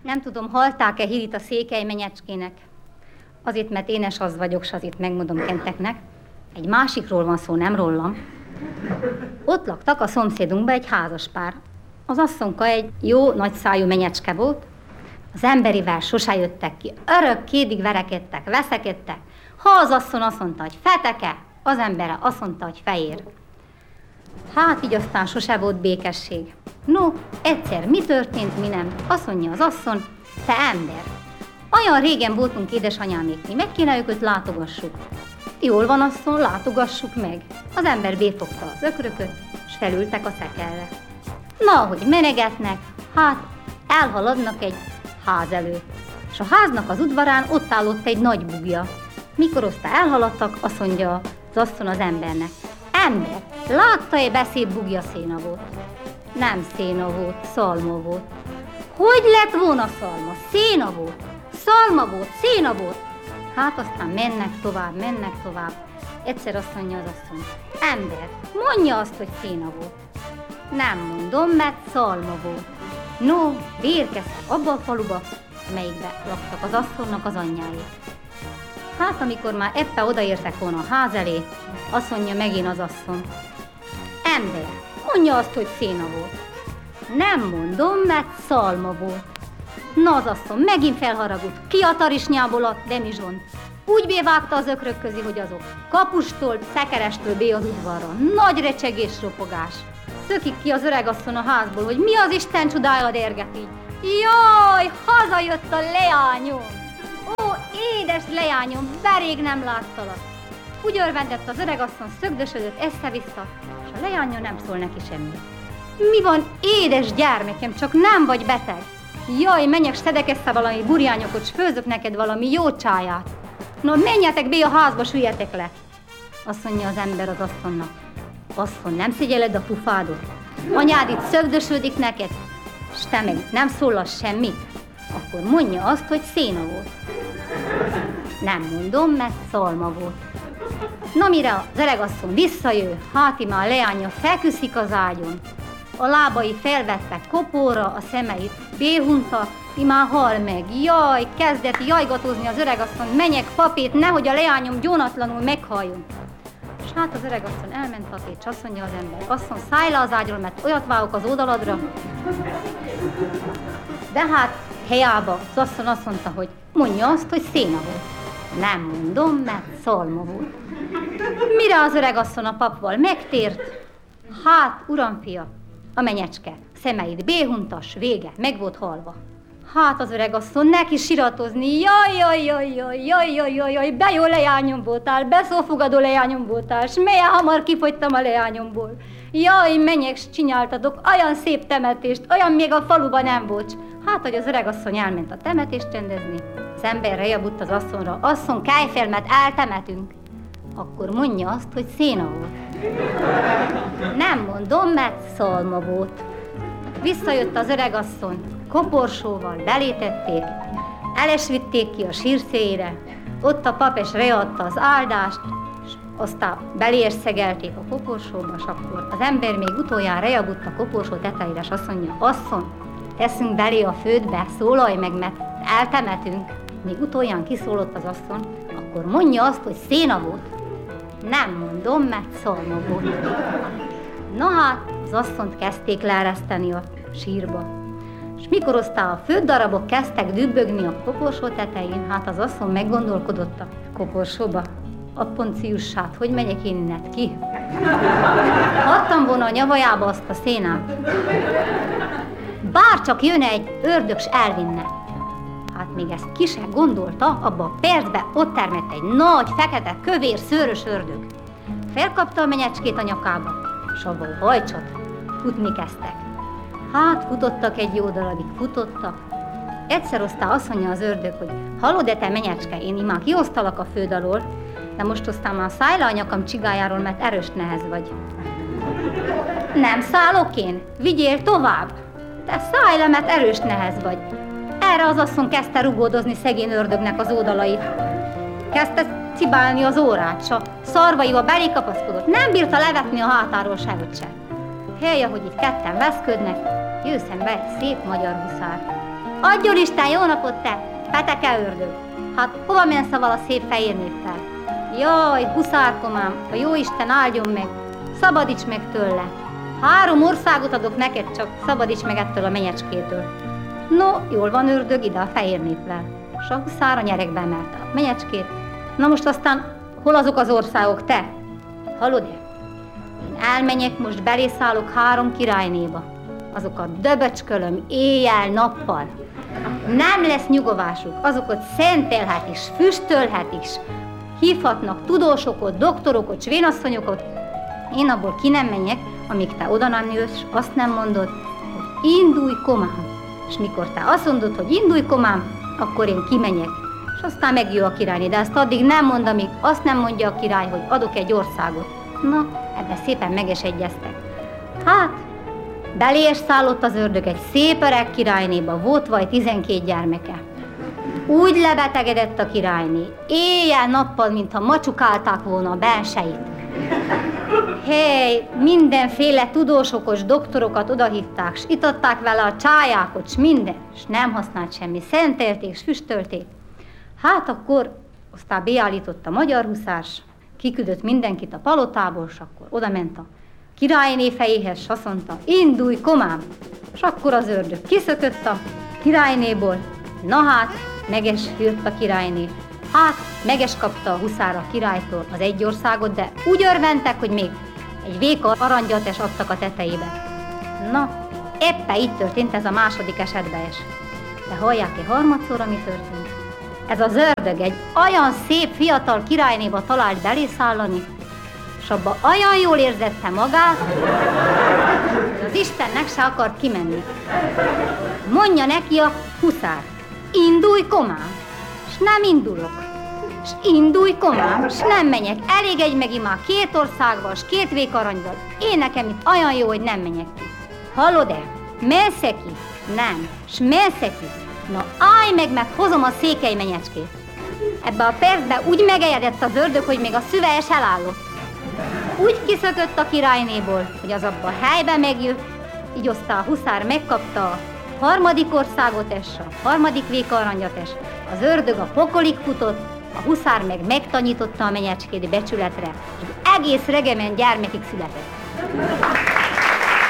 Nem tudom, hallták-e hírit a székely menyecskének? Azért, mert énes az vagyok, s azért megmondom kenteknek. Egy másikról van szó, nem rólam. Ott laktak a szomszédunkban egy házaspár. Az asszonka egy jó, nagyszájú menyecske volt. Az emberivel sose jöttek ki. Örökkédig verekedtek, veszekedtek. Ha az asszony azt mondta, hogy feteke, az embere azt mondta, hogy fehér. Hát így aztán sose volt békesség. No, egyszer mi történt, mi nem? Azt mondja az asszony, te ember. Olyan régen voltunk édesanyáméknél, meg kéne őket látogassuk. Jól van, asszony, látogassuk meg. Az ember befogta az ökrököt, és felültek a szekerre. Na, ahogy menegetnek, hát elhaladnak egy ház előtt. És a háznak az udvarán ott állott egy nagy bugja. Mikor aztán elhaladtak, azt mondja az asszony az embernek. Ember, látta-e beszéd bugja széna volt? Nem széna volt, szalma volt. Hogy lett volna szalma? Széna volt. Szalma volt, széna volt. Hát aztán mennek tovább. Egyszer azt mondja az asszony. Ember, mondja azt, hogy széna volt. Nem mondom, mert szalma volt. No, beérkeztek abba a faluba, amelyikbe laktak az asszonynak az anyjái. Hát amikor már éppen odaértek volna a ház elé, azt mondja megint az asszony. Ember, mondja azt, hogy széna volt. Nem mondom, mert szalma volt. Na az asszony megint felharagult, ki a tarisnyából a demizsont. Úgy bévágta az ökrök közé, hogy azok kapustól, szekerestől bé az udvarra. Nagy recsegés, ropogás. Szökik ki az öregasszony a házból, hogy mi az Isten csodája derget így. Jaj, hazajött a leányom! Ó, édes leányom, berég nem láttalak. Úgy örvendett az öregasszony, szögdösödött össze-vissza, és a leánya nem szól neki semmi. Mi van, édes gyermekem, csak nem vagy beteg? Jaj, menjek, szedek össze valami burjányokot, s főzök neked valami jó csáját. No, menjetek be a házba, süljetek le. Azt mondja az ember az asszonynak. Asszony, nem szégyelled a pufádot? Anyád itt szögdösödik neked, s te meg nem szólasz semmit? Akkor mondja azt, hogy széna volt. Nem mondom, mert szalma volt. Na mire az öregasszony visszajön, hát imá a leánya feküszik az ágyon. A lábai felvettek kopóra, a szemeit béhunta, imá hal meg. Jaj, kezdett jajgatózni az öregasszony, menjek papét, nehogy a leányom gyónatlanul meghalljon. És hát az öregasszony elment papét, és azt mondja az ember, asszony, szállj le az ágyról, mert olyat vágok az oldaladra. De hát helyába az asszony azt mondta, hogy mondja azt, hogy széna volt. Nem mondom, mert szalma volt. Mire az öregasszony a papval megtért? Hát, uramfia, a menyecske szemeit béhuntas, vége, meg volt halva. Hát az öregasszony neki siratozni, jaj, be jó leányom voltál, beszófogadó leányom voltál, s melyen hamar kifogytam a leányomból. Jaj, menjek, s csináltatok olyan szép temetést, olyan még a faluban nem volt. Hát, hogy az öregasszony elment a temetést rendezni, az ember rejabudt az asszonyra, asszony, kelj fel, mert eltemetünk. Akkor mondja azt, hogy széna volt. Nem mondom, mert szalma volt. Visszajött az öregasszony, koporsóval belétették, elesvitték ki a sírszéjére, ott a pap és readta az áldást, és aztán belérszegelték a koporsóba, és akkor az ember még utoljára reagudt a koporsó tetejére, és azt mondja, asszony, teszünk belé a földbe, szólalj meg, mert eltemetünk. Még utolján kiszólott az asszony, akkor mondja azt, hogy széna volt. Nem mondom, mert szalma volt. Na hát, az asszonyt kezdték leereszteni a sírba. És mikor aztán a földdarabok kezdtek dübbögni a koporsó tetején, hát az asszony meggondolkodott a koporsóba. A ponciussát, hogy megyek én innen ki? Adtam volna a nyavajába azt a szénát. Bárcsak jönne egy ördög, s elvinne. Hát még ezt ki se gondolta, abba a percbe ott termett egy nagy, fekete, kövér, szőrös ördög. Felkapta a menyecskét a nyakába, s abba hajcsot, futni kezdtek. Hát futottak egy jó darabig, futottak. Egyszer aztán azt mondja az ördög, hogy hallod-e te menyecske, én imán kiosztalak a föld alól, de most aztán már szállj le a nyakam csigájáról, mert erős nehez vagy. Nem szállok én, vigyél tovább. Te szállj le, mert erős nehez vagy. Erre az asszony kezdte rugódozni szegény ördögnek az oldalait. Kezdte cibálni az órát, s a szarvaival belé kapaszkodott. Nem bírta levetni a hátáról sehogy se. Hely, ahogy itt ketten veszködnek, jő szembe egy szép magyar huszár. Adjon Isten, jó napot te, peteke ördög! Hát hova mensz avval a szép fehér néppel? Jaj, huszárkomám, a jóisten áldjon meg, szabadíts meg tőle. 3 országot adok neked, csak szabadíts meg ettől a menyecskétől. No, jól van ördög, ide a fehér néppel. S a huszár a nyerekbe emelte a menyecskét. Na most aztán, hol azok az országok, te? Hallod-e? Én elmenjek, most belészállok 3 királynéba. Azokat döböcskölöm éjjel-nappal. Nem lesz nyugovásuk, azokat szentelhet is, füstölhet is. Hívhatnak tudósokat, doktorokat, s vénasszonyokat. Én abból ki nem menjek, amíg te oda nem jössz, azt nem mondod, hogy indulj komám. És mikor te azt mondod, hogy indulj komám, akkor én kimenjek. És aztán megjön a királyné, de ezt addig nem mond, amíg azt nem mondja a király, hogy adok egy országot. Na, ebben szépen megesegyeztek. Hát, belé is szállott az ördög egy szép öreg királynéba, volt vaj 12 gyermeke. Úgy lebetegedett a királyné, éjjel-nappal, mintha macsukálták volna a belseit. Hey, mindenféle tudósokos doktorokat odahívták, s itatták vele a csájákat, s minden, s nem használt semmi, szentelték, s füstölték. Hát akkor aztán beállított a magyar huszárs, kiküldött mindenkit a palotából, s akkor odament a királyné fejéhez, s azt mondta, indulj komám! És akkor az ördög kiszökött a királynéból, na hát, meges jött a királyné. Hát, meges kapta a huszár a királytól az egy országot, de úgy örventek, hogy még egy véka aranygyatest adtak a tetejébe. Na, éppen így történt ez a második esetben is. De hallják-e harmadszor, mi történt? Ez az ördög egy olyan szép fiatal királynéba talált belészállani, és abba olyan jól érzette magát, hogy az Istennek se akart kimenni. Mondja neki a huszár, indulj komám, s nem indulok. S indulj komám, s nem menjek, elég egy megimá 2 országban, s 2 vékaranyban. Én nekem itt olyan jó, hogy nem menjek ki. Hallod-e? Mensz-e ki? Nem. S mensz-e ki? Na állj meg hozom a székely menyecskét. Ebbe a percben úgy megejedett az ördög, hogy még a szüve is elállott. Úgy kiszökött a királynéból, hogy az abba a helybe megjött, így aztán a huszár megkapta a 3. országot és a 3. vékarangyat és az ördög a pokolig futott, a huszár meg megtanította a menyecskét becsületre, hogy egész regement gyermekig született.